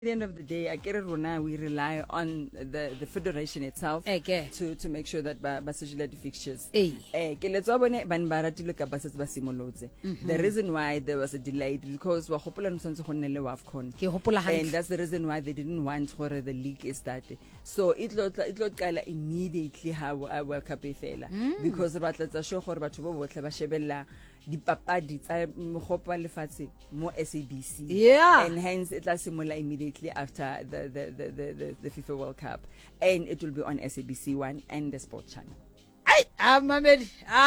At the end of the day, we rely on the federation itself to make sure that basujula the fixtures. The reason why there was a delay because and that's the reason why they didn't want for the league is started. So it looked immediately how World Cup because dipapadi tsa mogopwa lefatshe mo SABC and hence it will simula immediately after the FIFA World Cup and it will be on SABC1 and the Sport Channel. Mamedi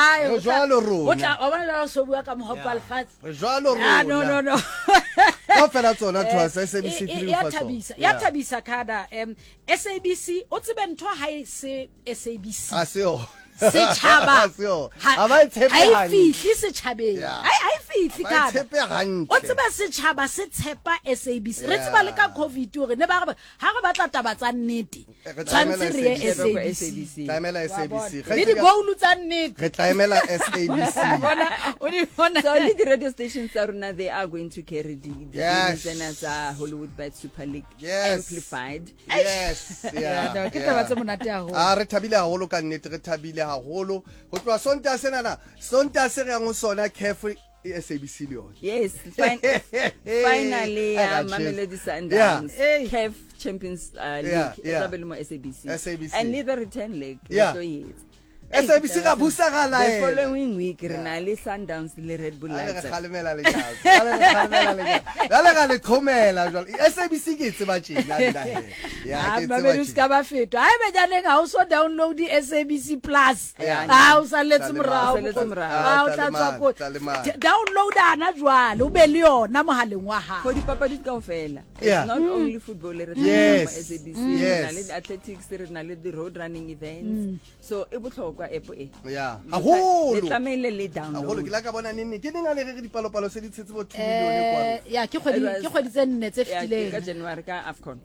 no How fela tsona to SABC3 ya thabisa kada SABC o tsebe ntho ha e se SABC aseo setšhaba ha fitli setšhabeng ha fitli ka o tseba setšhaba se tshepa SABC re tseba le ka COVID re ne ba ha re batla taba tsa nnete tshwantse re ye SABC tlaimela SABC le di goal tsa nnete re tlaimela SABC so all the radio stations they are going to carry the as Hollywood Bad Super League amplified no ke taba tse monate haholo re thabile haholo ka nnete re thabile haholo go tloa sonta senana sonta se re ngo sona careful SABC le yona yes finally Mamelodi Sundowns CAF Champions League SABC and neither return leg SABC ga busa ga la the following week Renali Sundowns le Red Bull Lights khalemela le ga le khomela jwale SABC ke tseba tjena ke tseba ska ba fetwa ha be janeng ha o so download di SABC Plus ha o sa letse morao ha o tla tswa ko download ana jwale o be le yona mohaleng wa ha for dipapadi kaofela it's not only football le re SABC le athletics re na le the road running events so e botlhokwa app haholo le tlamele le download haholo ke la ka bona nne ke neng a le re dipalopalo se di tshetse bo 2 million kwa ke kgwedi tse nne tse fitileng ka January ka AFCON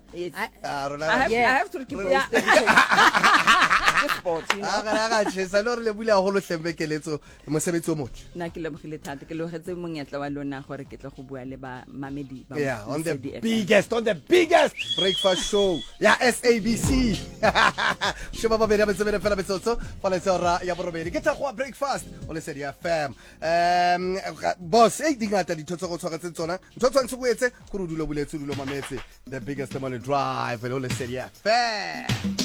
I have to keep sport aga tshesa lo re le bula haholo hlembekeletso mosebetsi o motle nna ke lebogile thata ke logetse monyetla wa lona gore ke tla go bua le ba mamedi ba on the biggest breakfast show SABC sheba ba bere ba tsebere fela betsotso fa le tsora ya borobedi ke tla go breakfast o le sedi FM boss dingata ditotso go tshwaretse tsona ntho tshwantse go etse go re dulo buletso dulo mametse the biggest morning drive le sedi FM